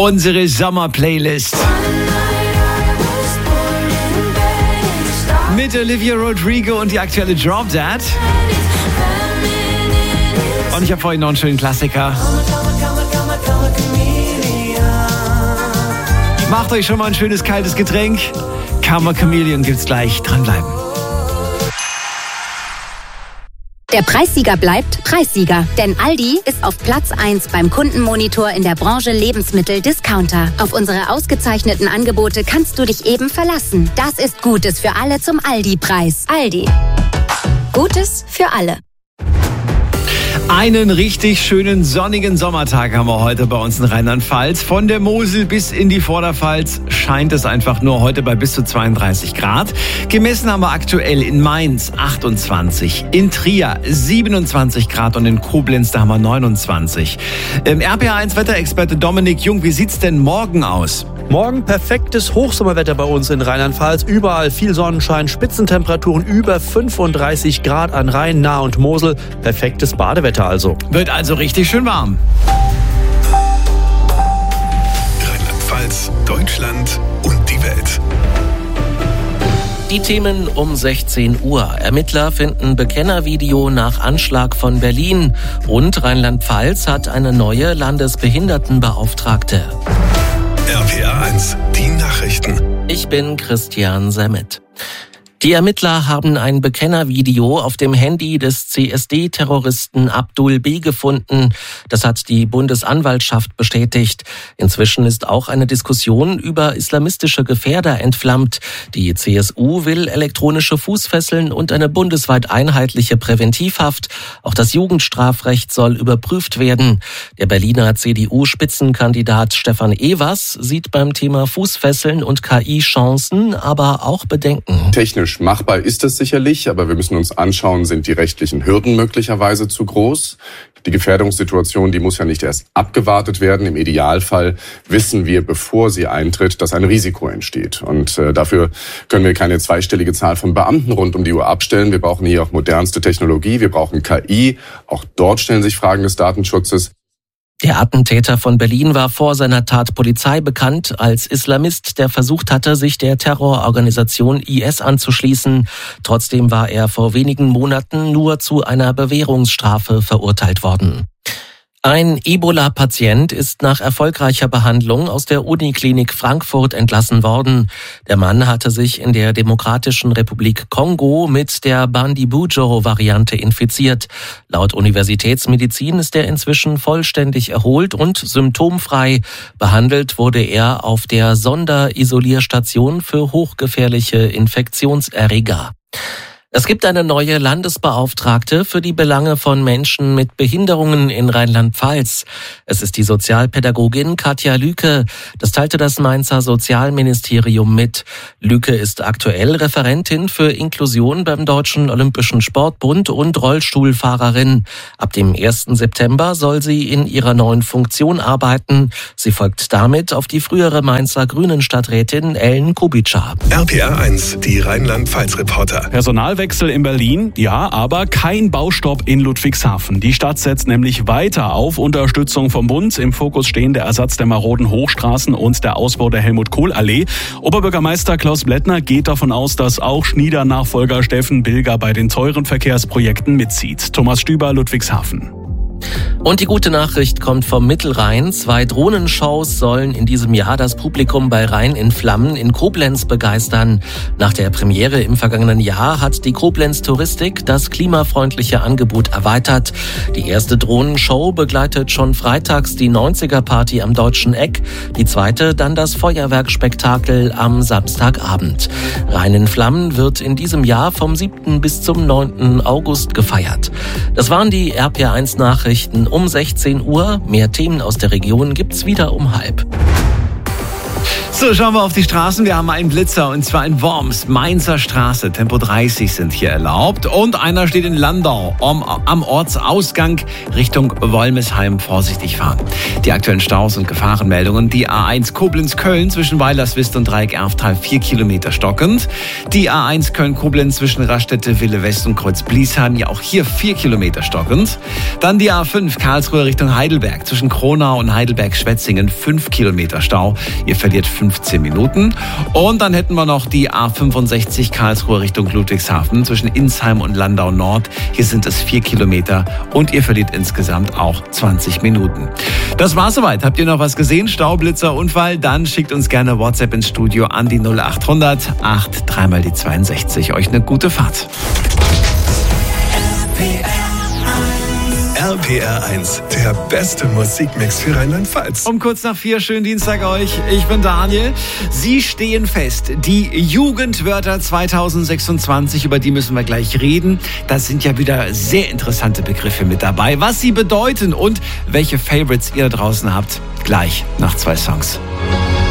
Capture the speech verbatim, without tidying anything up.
Unsere Sommer-Playlist. Mit Olivia Rodrigo und die aktuelle Drop Dead. Und ich habe vorhin noch einen schönen Klassiker. Macht euch schon mal ein schönes kaltes Getränk. Karma Chameleon gibt's gleich. Dranbleiben. Der Preissieger bleibt Preissieger, denn Aldi ist auf Platz eins beim Kundenmonitor in der Branche Lebensmittel-Discounter. Auf unsere ausgezeichneten Angebote kannst du dich eben verlassen. Das ist Gutes für alle zum Aldi-Preis. Aldi. Gutes für alle. Einen richtig schönen sonnigen Sommertag haben wir heute bei uns in Rheinland-Pfalz. Von der Mosel bis in die Vorderpfalz scheint es einfach nur heute bei bis zu zweiunddreißig Grad. Gemessen haben wir aktuell in Mainz achtundzwanzig, in Trier siebenundzwanzig Grad und in Koblenz da haben wir neunundzwanzig. Ähm, R P A eins Wetterexperte Dominik Jung, wie sieht's denn morgen aus? Morgen perfektes Hochsommerwetter bei uns in Rheinland-Pfalz. Überall viel Sonnenschein, Spitzentemperaturen über fünfunddreißig Grad an Rhein, Nahe und Mosel. Perfektes Badewetter also. Wird also richtig schön warm. Rheinland-Pfalz, Deutschland und die Welt. Die Themen um sechzehn Uhr. Ermittler finden Bekennervideo nach Anschlag von Berlin. Und Rheinland-Pfalz hat eine neue Landesbehindertenbeauftragte. R P A eins, die Nachrichten. Ich bin Christian Semmet. Die Ermittler haben ein Bekennervideo auf dem Handy des C S D-Terroristen Abdul B. gefunden. Das hat die Bundesanwaltschaft bestätigt. Inzwischen ist auch eine Diskussion über islamistische Gefährder entflammt. Die C S U will elektronische Fußfesseln und eine bundesweit einheitliche Präventivhaft. Auch das Jugendstrafrecht soll überprüft werden. Der Berliner C D U-Spitzenkandidat Stefan Evers sieht beim Thema Fußfesseln und K I Chancen, aber auch Bedenken. Technisch machbar ist es sicherlich, aber wir müssen uns anschauen, sind die rechtlichen Hürden möglicherweise zu groß? Die Gefährdungssituation, die muss ja nicht erst abgewartet werden. Im Idealfall wissen wir, bevor sie eintritt, dass ein Risiko entsteht. Und äh, dafür können wir keine zweistellige Zahl von Beamten rund um die Uhr abstellen. Wir brauchen hier auch modernste Technologie, wir brauchen K I. Auch dort stellen sich Fragen des Datenschutzes. Der Attentäter von Berlin war vor seiner Tat Polizei bekannt als Islamist, der versucht hatte, sich der Terrororganisation I S anzuschließen. Trotzdem war er vor wenigen Monaten nur zu einer Bewährungsstrafe verurteilt worden. Ein Ebola-Patient ist nach erfolgreicher Behandlung aus der Uniklinik Frankfurt entlassen worden. Der Mann hatte sich in der Demokratischen Republik Kongo mit der Bandibujo-Variante infiziert. Laut Universitätsmedizin ist er inzwischen vollständig erholt und symptomfrei. Behandelt wurde er auf der Sonderisolierstation für hochgefährliche Infektionserreger. Es gibt eine neue Landesbeauftragte für die Belange von Menschen mit Behinderungen in Rheinland-Pfalz. Es ist die Sozialpädagogin Katja Lüke. Das teilte das Mainzer Sozialministerium mit. Lüke ist aktuell Referentin für Inklusion beim Deutschen Olympischen Sportbund und Rollstuhlfahrerin. Ab dem ersten September soll sie in ihrer neuen Funktion arbeiten. Sie folgt damit auf die frühere Mainzer Grünen-Stadträtin Ellen Kubica. R P A eins, die Rheinland-Pfalz-Reporter. Personalwechsel in Berlin, ja, aber kein Baustopp in Ludwigshafen. Die Stadt setzt nämlich weiter auf Unterstützung vom Bund. Im Fokus stehen der Ersatz der maroden Hochstraßen und der Ausbau der Helmut-Kohl-Allee. Oberbürgermeister Klaus Blättner geht davon aus, dass auch Schnieder-Nachfolger Steffen Bilger bei den teuren Verkehrsprojekten mitzieht. Thomas Stüber, Ludwigshafen. Und die gute Nachricht kommt vom Mittelrhein. Zwei Drohnenshows sollen in diesem Jahr das Publikum bei Rhein in Flammen in Koblenz begeistern. Nach der Premiere im vergangenen Jahr hat die Koblenz Touristik das klimafreundliche Angebot erweitert. Die erste Drohnenshow begleitet schon freitags die neunziger-Party am Deutschen Eck. Die zweite dann das Feuerwerkspektakel am Samstagabend. Rhein in Flammen wird in diesem Jahr vom siebten bis zum neunten August gefeiert. Das waren die R P A eins Nachrichten um sechzehn Uhr. Mehr Themen aus der Region gibt's wieder um halb. So, schauen wir auf die Straßen. Wir haben einen Blitzer und zwar in Worms, Mainzer Straße. Tempo dreißig sind hier erlaubt. Und einer steht in Landau am, am Ortsausgang Richtung Wolmesheim. Vorsichtig fahren. Die aktuellen Staus und Gefahrenmeldungen. Die A eins Koblenz-Köln zwischen Weilerswist und Dreieck-Erftal vier Kilometer stockend. Die A eins Köln-Koblenz zwischen Raststätte, Wille West und Kreuz-Bliesheim. Ja, auch hier vier Kilometer stockend. Dann die A fünf Karlsruhe Richtung Heidelberg zwischen Kronau und Heidelberg-Schwetzingen fünf Kilometer Stau. Ihr verliert fünfzehn Minuten. Und dann hätten wir noch die A fünfundsechzig Karlsruhe Richtung Ludwigshafen zwischen Insheim und Landau Nord. Hier sind es vier Kilometer und ihr verliert insgesamt auch zwanzig Minuten. Das war's soweit. Habt ihr noch was gesehen? Staublitzer, Unfall? Dann schickt uns gerne WhatsApp ins Studio an die null acht hundert acht dreimal die zweiundsechzig. Euch eine gute Fahrt. R P R eins, der beste Musikmix für Rheinland-Pfalz. Um kurz nach vier, schönen Dienstag euch. Ich bin Daniel. Sie stehen fest. Die Jugendwörter zwanzig sechsundzwanzig, über die müssen wir gleich reden. Da sind ja wieder sehr interessante Begriffe mit dabei. Was sie bedeuten und welche Favorites ihr da draußen habt, gleich nach zwei Songs.